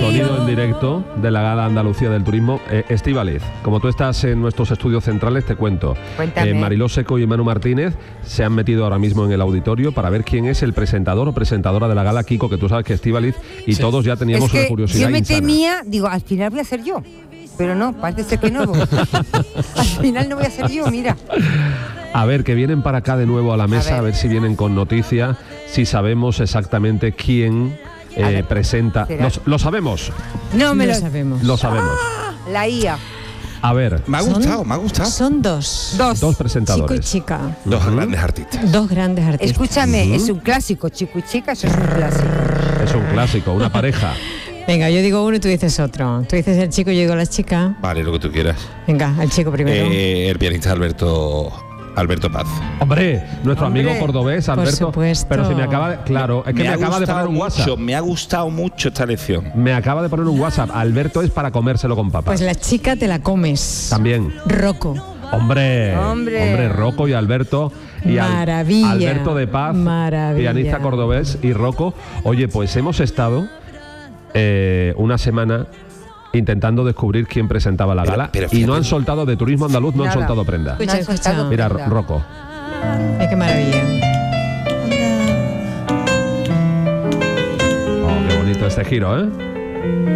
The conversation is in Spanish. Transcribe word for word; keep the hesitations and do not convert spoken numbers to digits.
Sonido en directo de la Gala Andalucía del Turismo. Eh, Estíbaliz, como tú estás en nuestros estudios centrales, te cuento. Cuéntame. Eh, Mariló Seco y Manu Martínez se han metido ahora mismo en el auditorio para ver quién es el presentador o presentadora de la gala. Kiko, que tú sabes que Estíbaliz y sí. todos ya teníamos es que una curiosidad yo me insana. temía, digo, al final voy a ser yo. Pero no, parece ser que no. Al final no voy a ser yo, mira. A ver, que vienen para acá de nuevo a la mesa, a ver, a ver si vienen con noticias, si sabemos exactamente quién eh, ver, presenta. ¿Lo, ¿Lo sabemos? No me lo, lo sabemos. Lo sabemos. ¡Ah! La I A. A ver. Me ha gustado, me ha gustado. Son dos. Dos. Dos presentadores. Chico y chica. Dos uh-huh. grandes artistas. Dos grandes artistas. Escúchame, uh-huh. es un clásico, chico y chica, eso es un clásico. Es un clásico, una pareja. Venga, yo digo uno y tú dices otro. Tú dices el chico y yo digo la chica. Vale, lo que tú quieras. Venga, el chico primero. Eh, el pianista Alberto Alberto Paz. Hombre, nuestro Hombre, amigo cordobés, Alberto. Por supuesto. Pero si me acaba de... Claro, es que me, me acaba de poner un WhatsApp. Mucho, me ha gustado mucho esta lección. Me acaba de poner un WhatsApp. Alberto es para comérselo con papas. Pues la chica te la comes. También. Rocco. Hombre, hombre, hombre, Rocco y Alberto. Y Maravilla. Al, Alberto de Paz, Maravilla. pianista cordobés, y Rocco. Oye, pues hemos estado eh, una semana intentando descubrir quién presentaba la gala, pero, pero y no han soltado de Turismo Andaluz, no Nada. han soltado prenda. Escucha, escucha. Mira, Rocco. Ay, qué maravilla. Oh, qué bonito este giro, ¿eh?